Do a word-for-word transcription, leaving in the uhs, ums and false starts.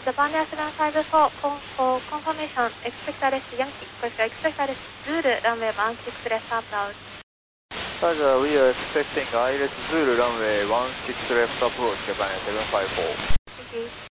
Japan National five four, for confirmation, expect arrest Yankee, expect arrest Zulu, runway one six left approach. Roger, we are expecting I L S Zulu runway one six left approach, Japan seven five four. Thank you.